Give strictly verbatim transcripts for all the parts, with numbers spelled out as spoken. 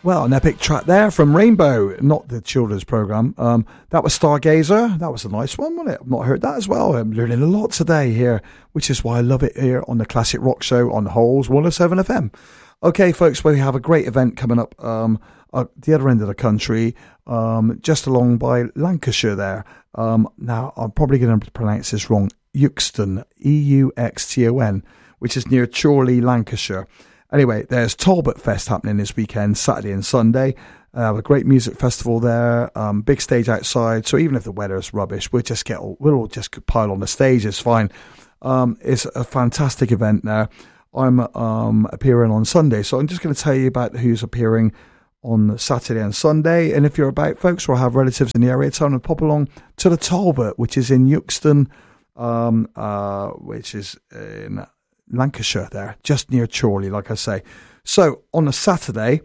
Well, an epic track there from Rainbow, not the children's programme. Um, that was Stargazer. That was a nice one, wasn't it? I've not heard that as well. I'm learning a lot today here, which is why I love it here on the Classic Rock Show on Holes one oh seven F M. Okay, folks, we have a great event coming up um, at the other end of the country, um, just along by Lancashire there. Um, now, I'm probably going to pronounce this wrong. Euxton, E U X T O N, which is near Chorley, Lancashire. Anyway, there's Talbot Fest happening this weekend, Saturday and Sunday. Uh, a great music festival there, um, big stage outside. So even if the weather is rubbish, we'll just get all, we'll all just pile on the stage. It's fine. Um, it's a fantastic event there. I'm um, appearing on Sunday, so I'm just going to tell you about who's appearing on Saturday and Sunday. And if you're about, folks, or have relatives in the area, tell them to pop along to the Talbot, which is in Euxton, um, uh, which is in Lancashire there, just near Chorley, like I say. So on a Saturday,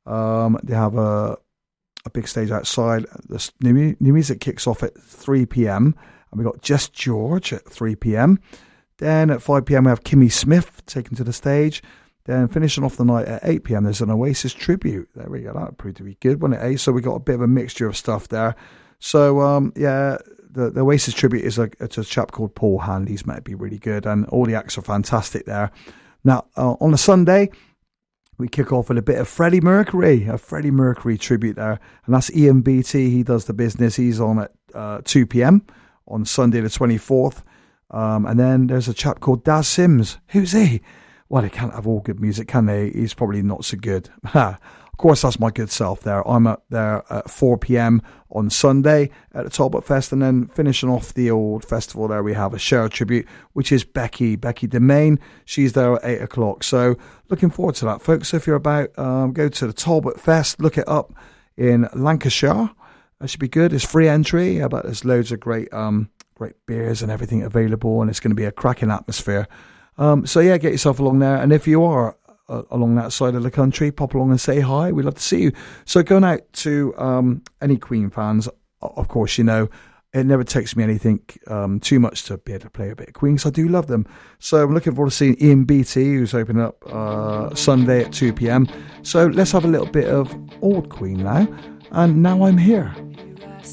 um, they have a a big stage outside. The new, new music kicks off at three p.m. and we got Just George at three p.m. Then at five p.m. we have Kimmy Smith taken to the stage. Then finishing off the night at eight p.m. there's an Oasis tribute. There we go. That proved to be good, wasn't it? Eh? So we got a bit of a mixture of stuff there. So um, yeah. The, the Oasis tribute is a, it's a chap called Paul Hand. He's meant to be really good, and all the acts are fantastic there. Now, uh, on a Sunday, we kick off with a bit of Freddie Mercury, a Freddie Mercury tribute there, and that's Ian Beattie. He does the business. He's on at uh, two p.m. on Sunday the twenty-fourth. Um, and then there's a chap called Daz Sims. Who's he? Well, they can't have all good music, can they? He's probably not so good. Of course, that's my good self there. I'm at there at four p.m. on Sunday at the Talbot Fest, and then finishing off the old festival there, we have a Cher tribute, which is Becky, Becky Demain. She's there at eight o'clock. So looking forward to that, folks. If you're about, um, go to the Talbot Fest, look it up in Lancashire. That should be good. It's free entry, but there's loads of great, um, great beers and everything available, and it's going to be a cracking atmosphere. Um, so yeah, get yourself along there, and if you are Uh, along that side of the country, pop along and say hi. We'd love to see you. So going out to um, any Queen fans, of course, you know, it never takes me anything um, too much to be able to play a bit of Queen, because I do love them. So I'm looking forward to seeing Ian Beattie, who's opening up uh, Sunday at two p.m. So let's have a little bit of old Queen now. And Now I'm Here.